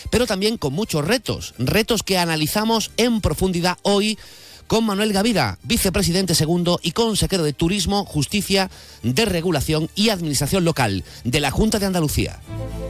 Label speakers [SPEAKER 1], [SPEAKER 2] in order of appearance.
[SPEAKER 1] pero también con muchos retos que analizamos en profundidad hoy con Manuel Gavira, vicepresidente segundo y consejero de Turismo, Justicia, Desregulación y Administración Local de la Junta de Andalucía.